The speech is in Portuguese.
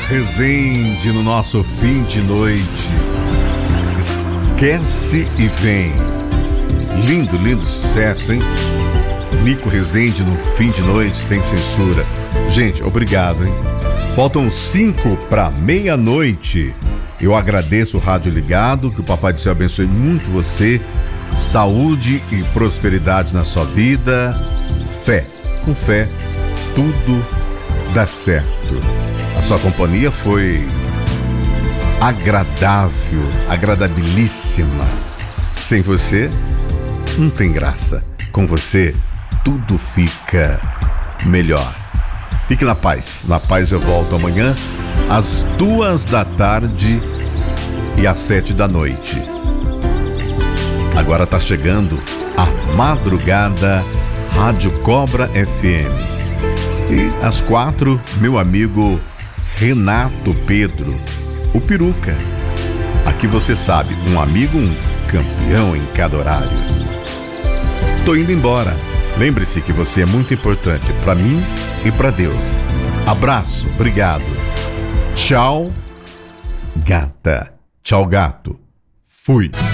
Rezende no nosso fim de noite. Esquece e vem. Lindo, lindo sucesso, hein? Nico Rezende no fim de noite, sem censura. Gente, obrigado, hein? Faltam 5 para meia-noite. Eu agradeço o rádio ligado, que o Papai do Céu abençoe muito você. Saúde e prosperidade na sua vida. Fé. Com fé, tudo dá certo. A sua companhia foi agradável, agradabilíssima. Sem você, não tem graça. Com você, tudo fica melhor. Fique na paz. Na paz eu volto amanhã, às 14h e às 19h. Agora tá chegando a madrugada Rádio Cobra FM. E às 4, meu amigo Renato Pedro, o Peruca. Aqui você sabe, um amigo, um campeão em cada horário. Tô indo embora. Lembre-se que você é muito importante para mim e para Deus. Abraço, obrigado. Tchau, gata. Tchau, gato. Fui.